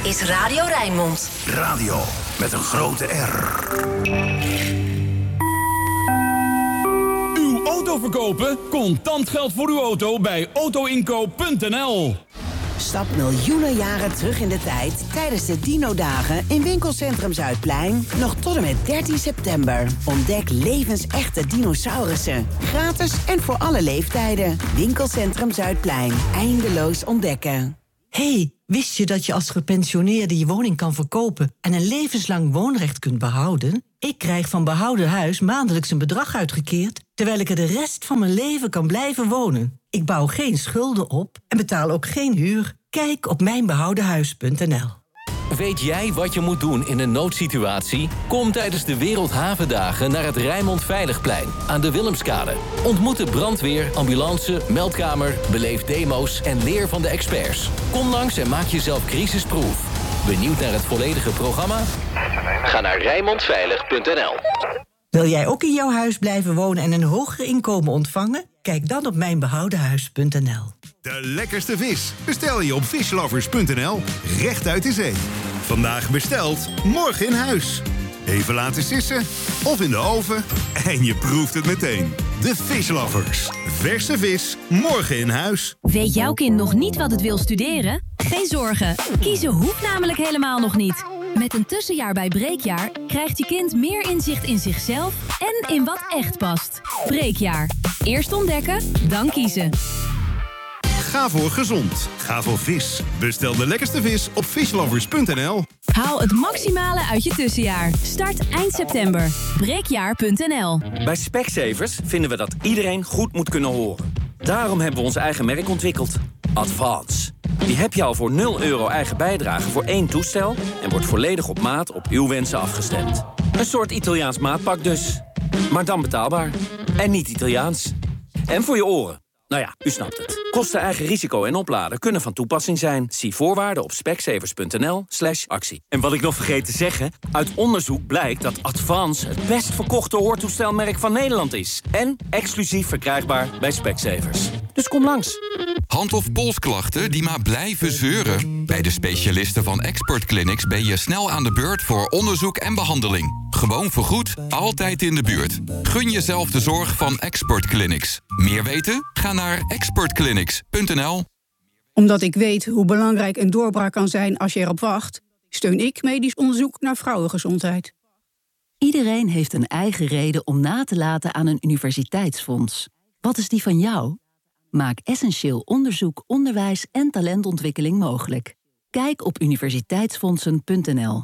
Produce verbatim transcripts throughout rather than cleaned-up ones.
is Radio Rijnmond. Radio met een grote R. Uw auto verkopen? Contant geld voor uw auto bij autoinkoop punt n l. Stap miljoenen jaren terug in de tijd tijdens de Dino-dagen in Winkelcentrum Zuidplein. Nog tot en met dertien september. Ontdek levensechte dinosaurussen. Gratis en voor alle leeftijden. Winkelcentrum Zuidplein. Eindeloos ontdekken. Hey, wist je dat je als gepensioneerde je woning kan verkopen en een levenslang woonrecht kunt behouden? Ik krijg van Behouden Huis maandelijks een bedrag uitgekeerd, terwijl ik er de rest van mijn leven kan blijven wonen. Ik bouw geen schulden op en betaal ook geen huur. Kijk op mijn behouden huis punt n l. Weet jij wat je moet doen in een noodsituatie? Kom tijdens de Wereldhavendagen naar het Rijnmond Veiligplein aan de Willemskade. Ontmoet de brandweer, ambulance, meldkamer, beleef demo's en leer van de experts. Kom langs en maak jezelf crisisproof. Benieuwd naar het volledige programma? Ga naar rijnmond veilig punt n l. Wil jij ook in jouw huis blijven wonen en een hoger inkomen ontvangen? Kijk dan op mijn behouden huis punt n l. De lekkerste vis bestel je op fishlovers punt n l, recht uit de zee. Vandaag besteld, morgen in huis. Even laten sissen of in de oven en je proeft het meteen. De Fishlovers. Verse vis, morgen in huis. Weet jouw kind nog niet wat het wil studeren? Geen zorgen, kiezen hoeft namelijk helemaal nog niet. Met een tussenjaar bij Breekjaar krijgt je kind meer inzicht in zichzelf en in wat echt past. Breekjaar. Eerst ontdekken, dan kiezen. Ga voor gezond. Ga voor vis. Bestel de lekkerste vis op fishlovers punt n l. Haal het maximale uit je tussenjaar. Start eind september. breekjaar punt n l. Bij Specsavers vinden we dat iedereen goed moet kunnen horen. Daarom hebben we ons eigen merk ontwikkeld. Advance. Die heb je al voor nul euro eigen bijdrage voor één toestel en wordt volledig op maat op uw wensen afgestemd. Een soort Italiaans maatpak dus. Maar dan betaalbaar. En niet Italiaans. En voor je oren. Nou ja, u snapt het. Kosten, eigen risico en opladen kunnen van toepassing zijn. Zie voorwaarden op specsavers punt n l slash actie. En wat ik nog vergeet te zeggen, uit onderzoek blijkt dat Advance het best verkochte hoortoestelmerk van Nederland is. En exclusief verkrijgbaar bij Specsavers. Dus kom langs. Hand- of polsklachten die maar blijven zeuren? Bij de specialisten van Expert Clinics ben je snel aan de beurt voor onderzoek en behandeling. Gewoon vergoed, altijd in de buurt. Gun jezelf de zorg van Expert Clinics. Meer weten? Ga naar expert clinics punt n l. Omdat ik weet hoe belangrijk een doorbraak kan zijn als je erop wacht, steun ik medisch onderzoek naar vrouwengezondheid. Iedereen heeft een eigen reden om na te laten aan een universiteitsfonds. Wat is die van jou? Maak essentieel onderzoek, onderwijs en talentontwikkeling mogelijk. Kijk op universiteitsfondsen punt n l.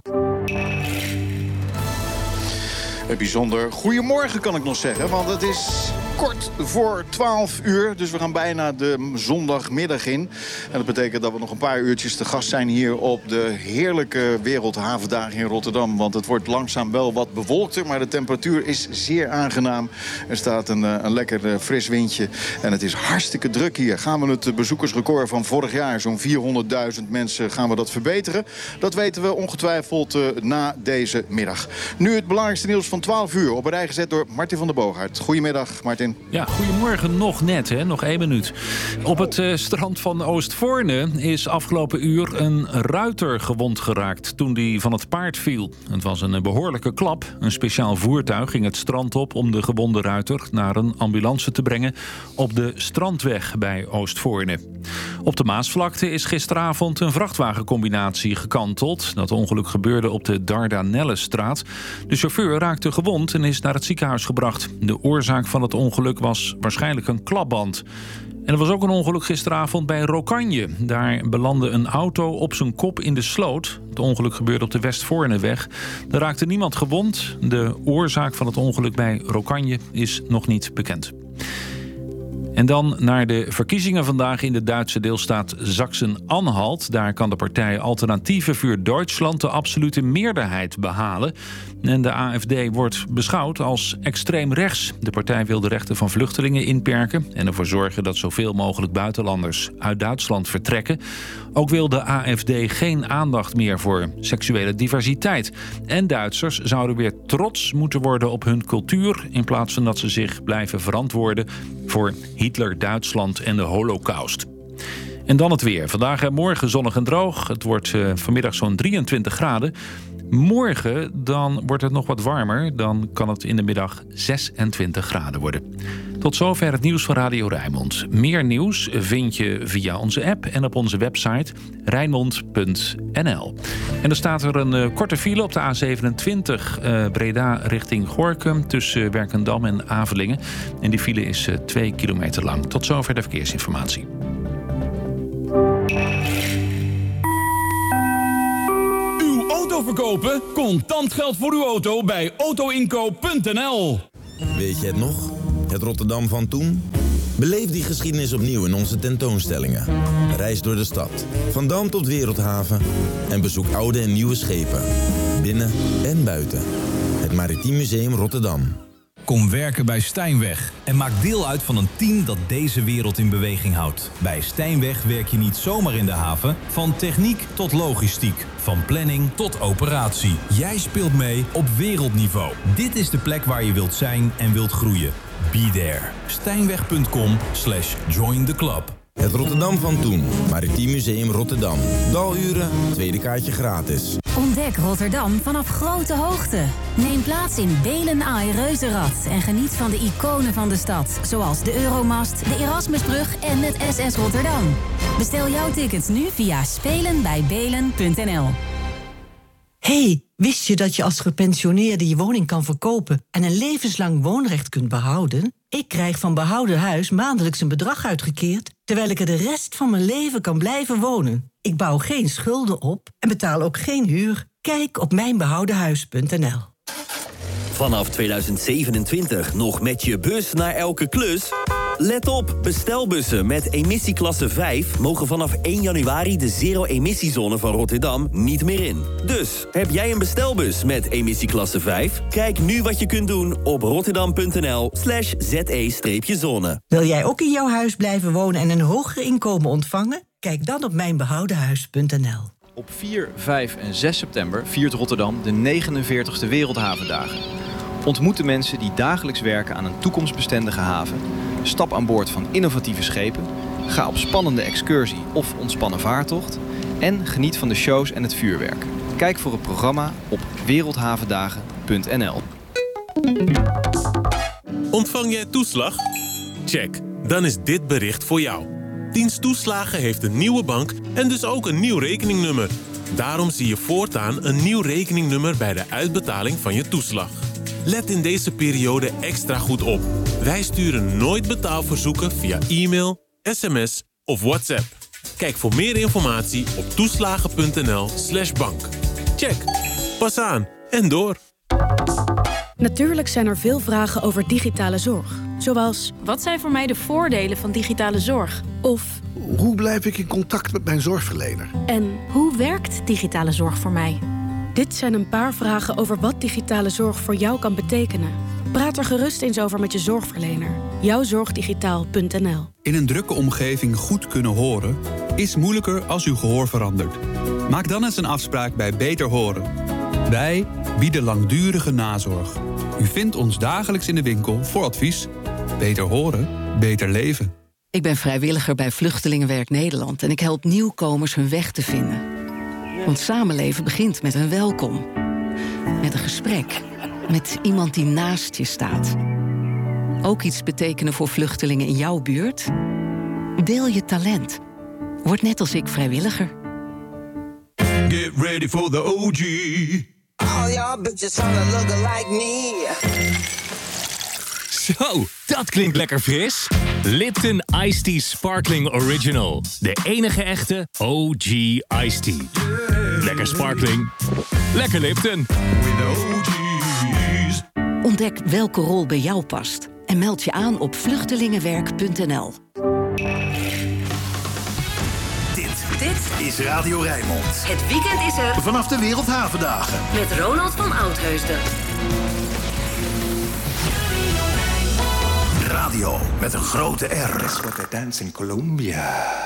Een bijzonder goedemorgen kan ik nog zeggen, want het is kort voor twaalf uur. Dus we gaan bijna de zondagmiddag in. En dat betekent dat we nog een paar uurtjes te gast zijn hier op de heerlijke Wereldhavendagen in Rotterdam. Want het wordt langzaam wel wat bewolkter, maar de temperatuur is zeer aangenaam. Er staat een, een lekker fris windje en het is hartstikke druk hier. Gaan we het bezoekersrecord van vorig jaar, zo'n vierhonderdduizend mensen, gaan we dat verbeteren? Dat weten we ongetwijfeld uh, na deze middag. Nu het belangrijkste nieuws van twaalf uur, op een rij gezet door Martin van der Boogaard. Goedemiddag, Martin. Ja, goedemorgen. Nog net, hè? Nog één minuut. Op het uh, strand van Oostvoorne is afgelopen uur een ruiter gewond geraakt toen die van het paard viel. Het was een behoorlijke klap. Een speciaal voertuig ging het strand op om de gewonde ruiter naar een ambulance te brengen op de strandweg bij Oostvoorne. Op de Maasvlakte is gisteravond een vrachtwagencombinatie gekanteld. Dat ongeluk gebeurde op de Dardanellenstraat. De chauffeur raakte gewond en is naar het ziekenhuis gebracht. De oorzaak van het ongeluk was waarschijnlijk een klapband. En er was ook een ongeluk gisteravond bij Rokanje. Daar belandde een auto op zijn kop in de sloot. Het ongeluk gebeurde op de Westvoorneweg. Er raakte niemand gewond. De oorzaak van het ongeluk bij Rokanje is nog niet bekend. En dan naar de verkiezingen vandaag in de Duitse deelstaat Sachsen-Anhalt. Daar kan de partij Alternatieven für Deutschland de absolute meerderheid behalen. En de A F D wordt beschouwd als extreem rechts. De partij wil de rechten van vluchtelingen inperken en ervoor zorgen dat zoveel mogelijk buitenlanders uit Duitsland vertrekken. Ook wil de A F D geen aandacht meer voor seksuele diversiteit. En Duitsers zouden weer trots moeten worden op hun cultuur, in plaats van dat ze zich blijven verantwoorden voor Hitler, Duitsland en de Holocaust. En dan het weer. Vandaag en morgen zonnig en droog. Het wordt uh, vanmiddag zo'n drieëntwintig graden. Morgen dan wordt het nog wat warmer. Dan kan het in de middag zesentwintig graden worden. Tot zover het nieuws van Radio Rijnmond. Meer nieuws vind je via onze app en op onze website rijnmond punt n l. En er staat er een uh, korte file op de A zevenentwintig uh, Breda richting Gorinchem tussen Werkendam en Avelingen. En die file is uh, twee kilometer lang. Tot zover de verkeersinformatie. Auto verkopen? Contant geld voor uw auto bij auto inkoop punt n l. Weet je het nog? Het Rotterdam van toen? Beleef die geschiedenis opnieuw in onze tentoonstellingen. Reis door de stad, van Dam tot Wereldhaven. En bezoek oude en nieuwe schepen. Binnen en buiten. Het Maritiem Museum Rotterdam. Kom werken bij Stijnweg en maak deel uit van een team dat deze wereld in beweging houdt. Bij Stijnweg werk je niet zomaar in de haven, van techniek tot logistiek, van planning tot operatie. Jij speelt mee op wereldniveau. Dit is de plek waar je wilt zijn en wilt groeien. Be there. Stijnweg punt com slash join the club. Het Rotterdam van toen. Maritiem Museum Rotterdam. Daluren, tweede kaartje gratis. Ontdek Rotterdam vanaf grote hoogte. Neem plaats in Belen Ai Reuzenrad en geniet van de iconen van de stad. Zoals de Euromast, de Erasmusbrug en het S S Rotterdam. Bestel jouw tickets nu via spelen bij belen punt n l. Hey, wist je dat je als gepensioneerde je woning kan verkopen en een levenslang woonrecht kunt behouden? Ik krijg van Behouden Huis maandelijks een bedrag uitgekeerd, terwijl ik er de rest van mijn leven kan blijven wonen. Ik bouw geen schulden op en betaal ook geen huur. Kijk op mijn behouden huis punt n l. Vanaf tweeduizend zevenentwintig nog met je bus naar elke klus? Let op, bestelbussen met emissieklasse vijf mogen vanaf één januari de zero-emissiezone van Rotterdam niet meer in. Dus, heb jij een bestelbus met emissieklasse vijf? Kijk nu wat je kunt doen op rotterdam punt n l slash z e zone. Wil jij ook in jouw huis blijven wonen en een hoger inkomen ontvangen? Kijk dan op mijn behouden huis punt n l. Op vier, vijf en zes september viert Rotterdam de negenenveertigste Wereldhavendagen. Ontmoet de mensen die dagelijks werken aan een toekomstbestendige haven. Stap aan boord van innovatieve schepen. Ga op spannende excursie of ontspannen vaartocht. En geniet van de shows en het vuurwerk. Kijk voor het programma op wereldhavendagen punt n l. Ontvang jij toeslag? Check, dan is dit bericht voor jou. Dienst Toeslagen heeft een nieuwe bank en dus ook een nieuw rekeningnummer. Daarom zie je voortaan een nieuw rekeningnummer bij de uitbetaling van je toeslag. Let in deze periode extra goed op. Wij sturen nooit betaalverzoeken via e-mail, sms of WhatsApp. Kijk voor meer informatie op toeslagen punt n l slash bank. Check. Pas aan en door. Natuurlijk zijn er veel vragen over digitale zorg. Zoals, wat zijn voor mij de voordelen van digitale zorg? Of, hoe blijf ik in contact met mijn zorgverlener? En hoe werkt digitale zorg voor mij? Dit zijn een paar vragen over wat digitale zorg voor jou kan betekenen. Praat er gerust eens over met je zorgverlener. jouwzorgdigitaal punt n l. In een drukke omgeving goed kunnen horen is moeilijker als uw gehoor verandert. Maak dan eens een afspraak bij Beter Horen. Wij bieden langdurige nazorg. U vindt ons dagelijks in de winkel voor advies. Beter horen, beter leven. Ik ben vrijwilliger bij Vluchtelingenwerk Nederland en ik help nieuwkomers hun weg te vinden. Want samenleven begint met een welkom. Met een gesprek. Met iemand die naast je staat. Ook iets betekenen voor vluchtelingen in jouw buurt? Deel je talent. Word net als ik vrijwilliger. Get ready for the O G. All y'all bitches wanna look like me. Zo, dat klinkt lekker fris. Lipton Iced Tea Sparkling Original. De enige echte O G Iced Tea. Lekker sparkling. Lekker Lipton. Ontdek welke rol bij jou past. En meld je aan op vluchtelingenwerk punt n l. Dit is Radio Rijnmond. Het weekend is er. Vanaf de Wereldhavendagen. Met Ronald van Oudheusden. Radio met een grote R. That's what they dance in Colombia.